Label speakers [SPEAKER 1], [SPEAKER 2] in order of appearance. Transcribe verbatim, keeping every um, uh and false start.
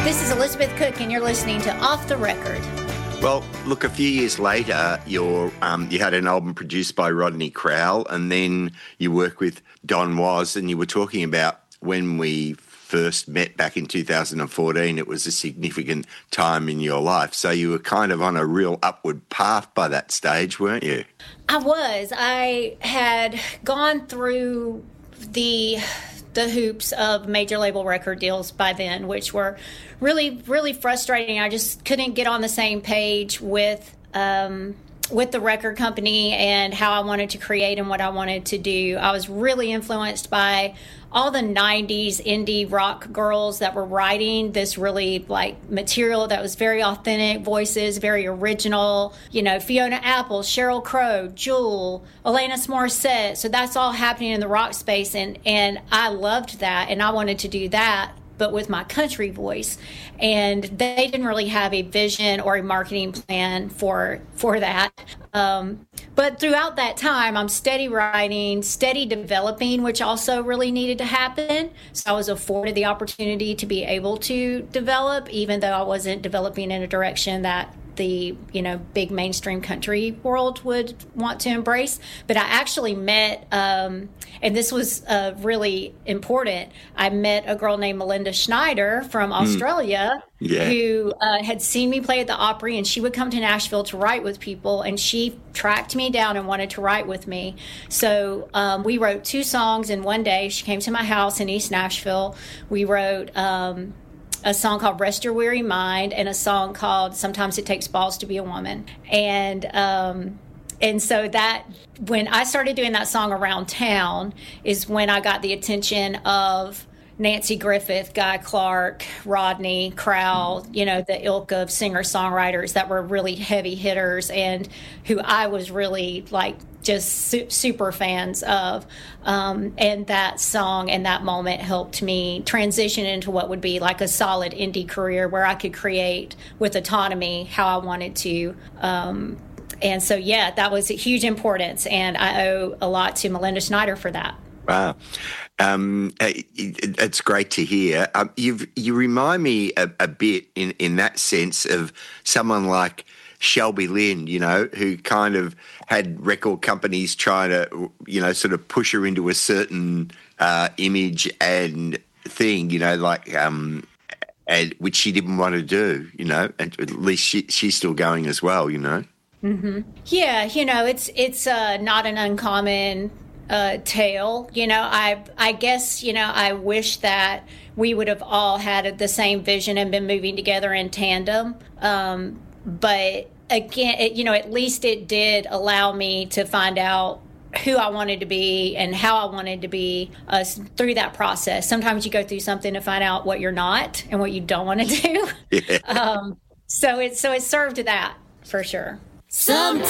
[SPEAKER 1] This is Elizabeth Cook, and you're listening to Off the Record.
[SPEAKER 2] Well, look, a few years later, you're, um, you had an album produced by Rodney Crowell, and then you worked with Don Was, and you were talking about when we first met back in two thousand fourteen, it was a significant time in your life. So you were kind of on a real upward path by that stage, weren't you?
[SPEAKER 1] I was. I had gone through the... the hoops of major label record deals by then, which were really, really frustrating. I just couldn't get on the same page with um, with the record company and how I wanted to create and what I wanted to do. I was really influenced by all the nineties indie rock girls that were writing this really like material that was very authentic voices, very original, you know, Fiona Apple, Sheryl Crow, Jewel, Alanis Morissette. So that's all happening in the rock space. And, and I loved that. And I wanted to do that, but with my country voice. And they didn't really have a vision or a marketing plan for for that. Um, but throughout that time, I'm steady writing, steady developing, which also really needed to happen. So I was afforded the opportunity to be able to develop, even though I wasn't developing in a direction that the, you know, big mainstream country world would want to embrace. But I actually met, um, and this was uh, really important, I met a girl named Melinda Schneider from Australia, mm. yeah. who uh, had seen me play at the Opry, and she would come to Nashville to write with people, and she tracked me down and wanted to write with me. So um, we wrote two songs in one day. She came to my house in East Nashville. We wrote... Um, a song called Rest Your Weary Mind and a song called Sometimes It Takes Balls to Be a Woman. And um, and so that, when I started doing that song around town, is when I got the attention of Nancy Griffith, Guy Clark, Rodney Crowell, you know, the ilk of singer-songwriters that were really heavy hitters and who I was really like just su- super fans of. Um, and that song and that moment helped me transition into what would be like a solid indie career where I could create with autonomy how I wanted to. Um, and so, yeah, that was a huge importance. And I owe a lot to Melinda Schneider for that.
[SPEAKER 2] Wow. Um, it, it's great to hear. Um, you've, you remind me a, a bit in, in that sense of someone like Shelby Lynn, you know, who kind of had record companies trying to, you know, sort of push her into a certain uh, image and thing, you know, like, um, and which she didn't want to do, you know, and at least she, she's still going as well, you know.
[SPEAKER 1] Mm-hmm. Yeah, you know, it's it's uh, not an uncommon uh, tale. You know, I I guess, you know, I wish that we would have all had the same vision and been moving together in tandem. Um, but again, it, you know, at least it did allow me to find out who I wanted to be and how I wanted to be uh, through that process. Sometimes you go through something to find out what you're not and what you don't want to do. Yeah. Um, so it so it served that for sure.
[SPEAKER 3] Sometimes